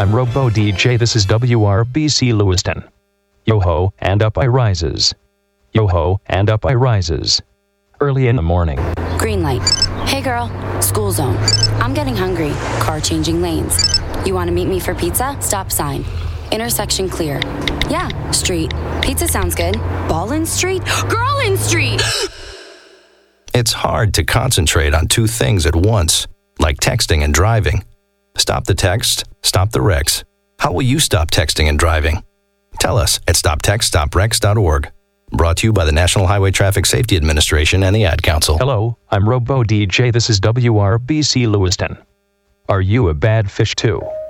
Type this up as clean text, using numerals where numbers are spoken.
I'm Robo DJ, this is WRBC Lewiston. Yo-ho, and up I rises. Yo-ho, and up I rises. Early in the morning. Green light. Hey girl, school zone. I'm getting hungry. Car changing lanes. You want to meet me for pizza? Stop sign. Intersection clear. Yeah, street. Pizza sounds good. Ballin Street? Girlin Street! It's hard to concentrate on two things at once, like texting and driving. Stop the text, stop the wrecks. How will you stop texting and driving? Tell us at stoptextstopwrecks.org. Brought to you by the National Highway Traffic Safety Administration and the Ad Council. Hello, I'm Robo DJ, this is WRBC Lewiston. Are you a bad fish too?